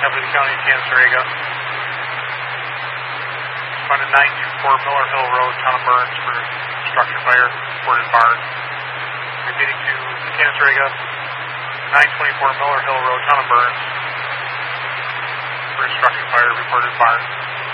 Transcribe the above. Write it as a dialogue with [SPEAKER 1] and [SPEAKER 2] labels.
[SPEAKER 1] Deputy County, Canaseraga. Responded 924 Miller Hill Road, Town of Burns for structure fire, reported barn. Repeating to Canaseraga, 924 Miller Hill Road, Town of Burns for structure fire, reported barn.